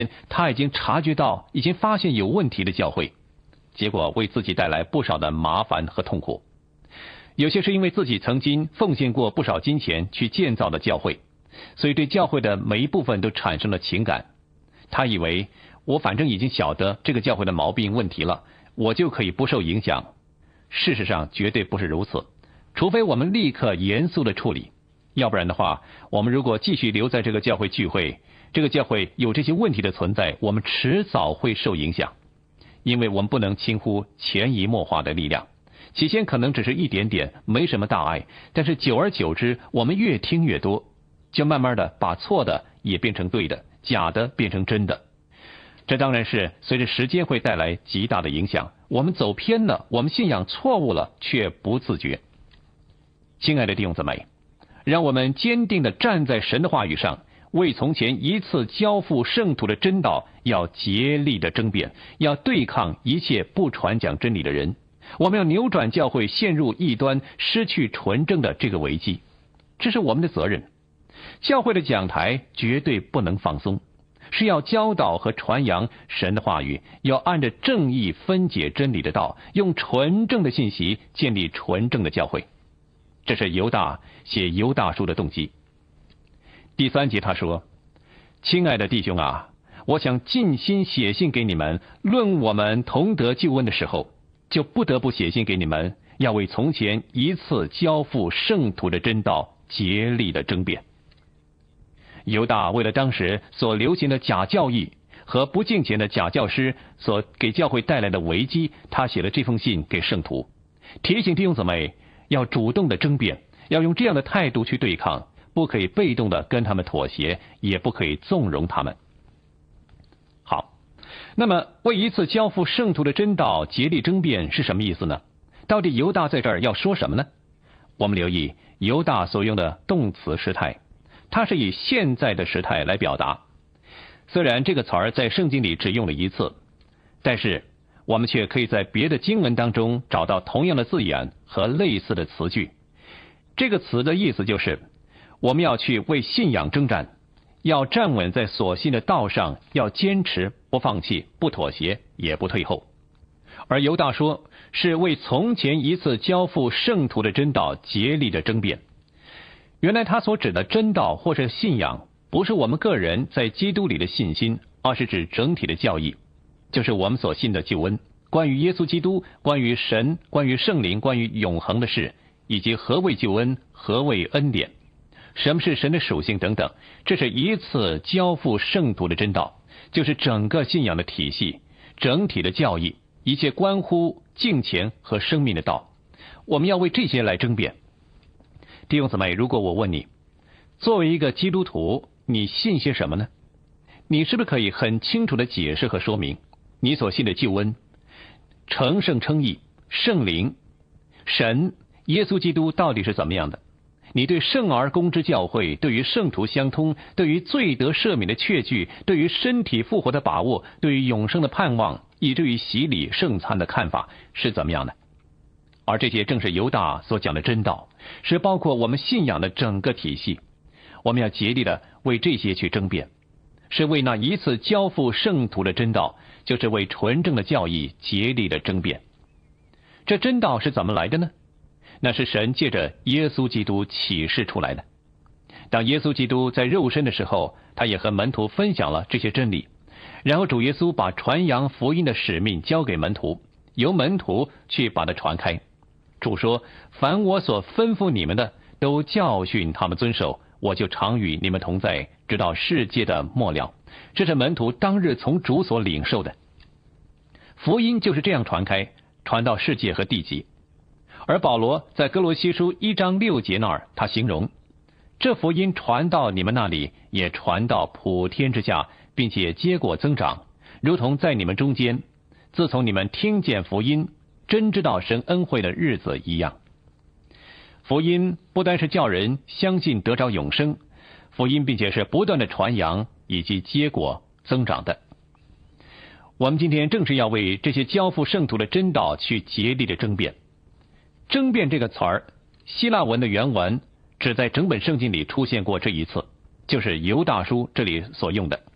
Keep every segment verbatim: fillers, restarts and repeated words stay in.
他已经察觉到、已经发现有问题的教会，结果为自己带来不少的麻烦和痛苦。有些是因为自己曾经奉献过不少金钱去建造的教会，所以对教会的每一部分都产生了情感。他以为我反正已经晓得这个教会的毛病问题了，我就可以不受影响。事实上绝对不是如此，除非我们立刻严肃的处理，要不然的话，我们如果继续留在这个教会聚会，这个教会有这些问题的存在，我们迟早会受影响。因为我们不能轻忽潜移默化的力量，起先可能只是一点点，没什么大碍，但是久而久之，我们越听越多，就慢慢的把错的也变成对的，假的变成真的。这当然是随着时间会带来极大的影响，我们走偏了，我们信仰错误了，却不自觉。亲爱的弟兄姊妹，让我们坚定地站在神的话语上，为从前一次交付圣徒的真道要竭力的争辩，要对抗一切不传讲真理的人。我们要扭转教会陷入异端、失去纯正的这个危机，这是我们的责任。教会的讲台绝对不能放松，是要教导和传扬神的话语，要按着正义分解真理的道，用纯正的信息建立纯正的教会。这是犹大写犹大书的动机。第三节他说：亲爱的弟兄啊，我想尽心写信给你们，论我们同得救恩的时候，就不得不写信给你们，要为从前一次交付圣徒的真道竭力的争辩。犹大为了当时所流行的假教义和不敬虔的假教师所给教会带来的危机，他写了这封信给圣徒，提醒弟兄姊妹要主动的争辩，要用这样的态度去对抗，不可以被动的跟他们妥协，也不可以纵容他们。好，那么为一次交付圣徒的真道竭力争辩是什么意思呢？到底犹大在这儿要说什么呢？我们留意犹大所用的动词时态，它是以现在的时态来表达。虽然这个词儿在圣经里只用了一次，但是我们却可以在别的经文当中找到同样的字眼和类似的词句。这个词的意思就是我们要去为信仰征战，要站稳在所信的道上，要坚持不放弃，不妥协，也不退后。而犹大说是为从前一次交付圣徒的真道竭力的争辩。原来他所指的真道或是信仰，不是我们个人在基督里的信心，而是指整体的教义，就是我们所信的救恩，关于耶稣基督，关于神，关于圣灵，关于永恒的事，以及何谓救恩，何谓恩典，什么是神的属性等等。这是一次交付圣徒的真道，就是整个信仰的体系，整体的教义，一切关乎敬虔和生命的道。我们要为这些来争辩。弟兄姊妹，如果我问你，作为一个基督徒，你信些什么呢？你是不是可以很清楚的解释和说明你所信的救恩、成圣称义、圣灵、神、耶稣基督到底是怎么样的？你对圣而公之教会，对于圣徒相通，对于罪得赦免的确据，对于身体复活的把握，对于永生的盼望，以至于洗礼圣餐的看法是怎么样的？而这些正是犹大所讲的真道，是包括我们信仰的整个体系。我们要竭力的为这些去争辩，是为那一次交付圣徒的真道，就是为纯正的教义竭力的争辩。这真道是怎么来的呢？那是神借着耶稣基督启示出来的。当耶稣基督在肉身的时候，他也和门徒分享了这些真理，然后主耶稣把传扬福音的使命交给门徒，由门徒去把它传开。主说：凡我所吩咐你们的，都教训他们遵守，我就常与你们同在，直到世界的末了。这是门徒当日从主所领受的福音，就是这样传开，传到世界和地极。而保罗在哥罗西书一章六节那儿，他形容这福音传到你们那里，也传到普天之下，并且结果增长，如同在你们中间，自从你们听见福音，真知道神恩惠的日子一样。福音不单是叫人相信得着永生，福音并且是不断的传扬以及结果增长的。我们今天正是要为这些交付圣徒的真道去竭力的争辩。争辩这个词儿，希腊文的原文只在整本圣经里出现过这一次，就是犹大书这里所用的，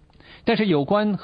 但是有关